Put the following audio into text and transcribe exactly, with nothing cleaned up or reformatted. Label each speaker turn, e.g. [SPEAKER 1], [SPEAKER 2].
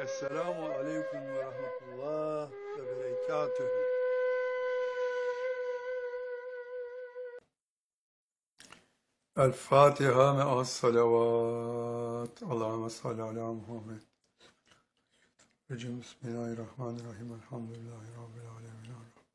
[SPEAKER 1] Esselamu aleyküm ve rahmetullah ve berekatühü. El Fatiha me'as salavat. Allahümme salli ala Muhammed. Bismillahirrahmanirrahim. Elhamdülillahi Rabbil alemin.